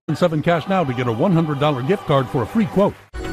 7 cash now to get a $100 gift card for a free quote.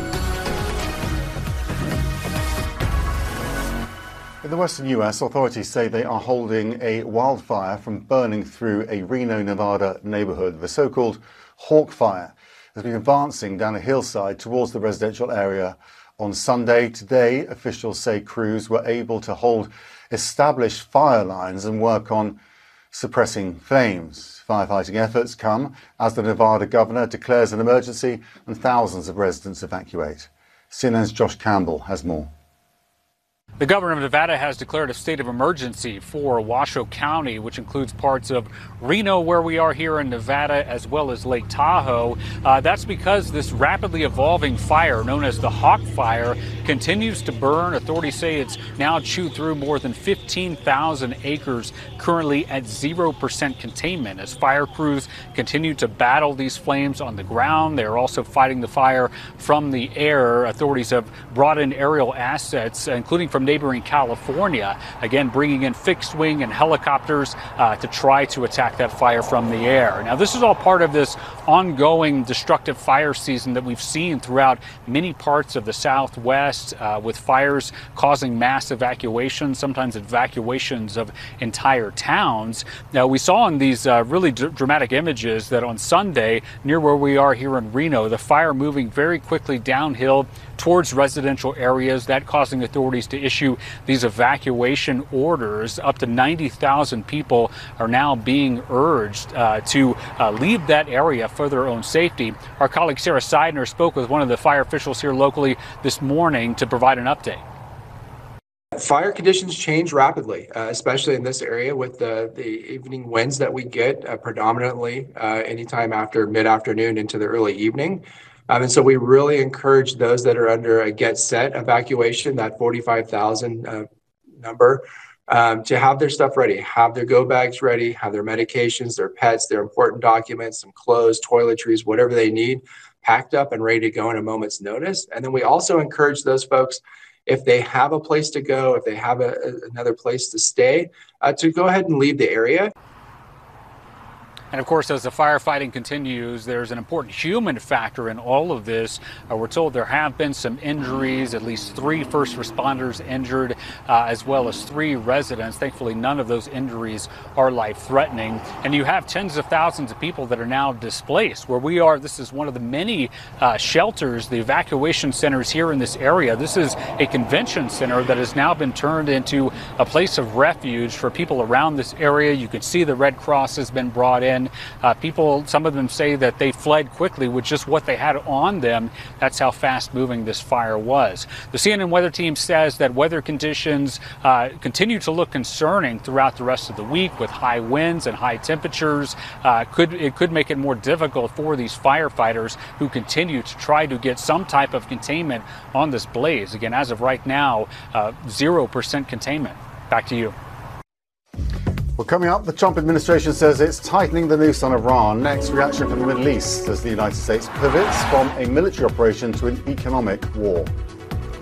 In the western U.S., authorities say they are holding a wildfire from burning through a Reno, Nevada neighborhood. The so-called Hawk Fire has been advancing down a hillside towards the residential area on Sunday. Today, officials say crews were able to hold established fire lines and work on suppressing flames. Firefighting efforts come as the Nevada governor declares an emergency and thousands of residents evacuate. CNN's Josh Campbell has more. The governor of Nevada has declared a state of emergency for Washoe County, which includes parts of Reno, where we are here in Nevada, as well as Lake Tahoe. That's because this rapidly evolving fire, known as the Hawk Fire, continues to burn. Authorities say it's now chewed through more than 15,000 acres, currently at 0% containment. As fire crews continue to battle these flames on the ground, they're also fighting the fire from the air. Authorities have brought in aerial assets, including from neighboring California, again bringing in fixed wing and helicopters to try to attack that fire from the air. Now, this is all part of this ongoing destructive fire season that we've seen throughout many parts of the Southwest, with fires causing mass evacuations, sometimes evacuations of entire towns. Now, we saw in these really dramatic images that on Sunday, near where we are here in Reno, the fire moving very quickly downhill towards residential areas, that causing authorities to issue these evacuation orders. Up to 90,000 people are now being urged to leave that area for their own safety. Our colleague Sarah Seidner spoke with one of the fire officials here locally this morning to provide an update. Fire conditions change rapidly, especially in this area with the evening winds that we get predominantly anytime after mid-afternoon into the early evening. And so we really encourage those that are under a get set evacuation, that 45,000 number, to have their stuff ready, have their go bags ready, have their medications, their pets, their important documents, some clothes, toiletries, whatever they need, packed up and ready to go in a moment's notice. And then we also encourage those folks, if they have a place to go, if they have another place to stay, to go ahead and leave the area. And of course, as the firefighting continues, there's an important human factor in all of this. We're told there have been some injuries, at least 3 first responders injured, as well as 3 residents. Thankfully, none of those injuries are life-threatening. And you have tens of thousands of people that are now displaced. Where we are, this is one of the many shelters, the evacuation centers here in this area. This is a convention center that has now been turned into a place of refuge for people around this area. You can see the Red Cross has been brought in. People, some of them say that they fled quickly with just what they had on them. That's how fast moving this fire was. The CNN weather team says that weather conditions continue to look concerning throughout the rest of the week with high winds and high temperatures. It could make it more difficult for these firefighters who continue to try to get some type of containment on this blaze. Again, as of right now, 0% containment. Back to you. Well, coming up, the Trump administration says it's tightening the noose on Iran. Next, reaction from the Middle East as the United States pivots from a military operation to an economic war.